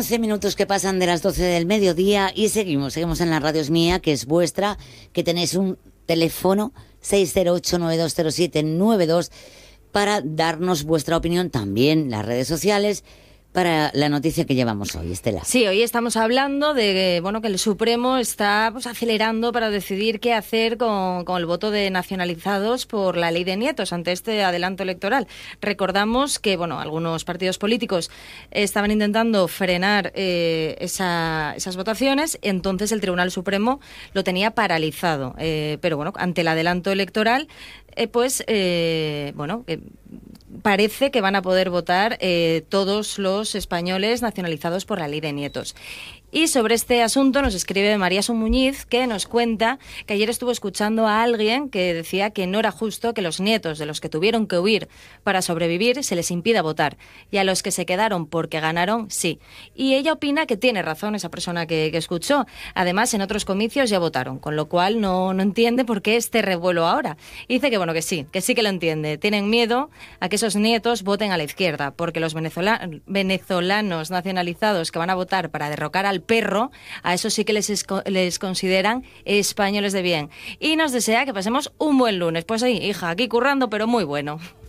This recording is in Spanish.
11 minutos que pasan de las 12 del mediodía y seguimos en la Radio Es Mía, que es vuestra, que tenéis un teléfono 608-920792 para darnos vuestra opinión, también las redes sociales, para la noticia que llevamos hoy, Estela. Sí, hoy estamos hablando de que el Supremo está acelerando para decidir qué hacer con el voto de nacionalizados por la ley de nietos ante este adelanto electoral. Recordamos que algunos partidos políticos estaban intentando frenar esas votaciones, entonces el Tribunal Supremo lo tenía paralizado. Pero ante el adelanto electoral, parece que van a poder votar todos los españoles nacionalizados por la ley de nietos. Y sobre este asunto nos escribe María Muñiz, que nos cuenta que ayer estuvo escuchando a alguien que decía que no era justo que los nietos de los que tuvieron que huir para sobrevivir se les impida votar, y a los que se quedaron porque ganaron, sí. Y ella opina que tiene razón esa persona que escuchó. Además, en otros comicios ya votaron, con lo cual no entiende por qué este revuelo ahora. Y dice que sí que lo entiende. Tienen miedo a que esos nietos voten a la izquierda, porque los venezolanos nacionalizados que van a votar para derrocar al perro, a eso sí que les consideran españoles de bien. Y nos desea que pasemos un buen lunes. Pues sí, hija, aquí currando, pero muy bueno.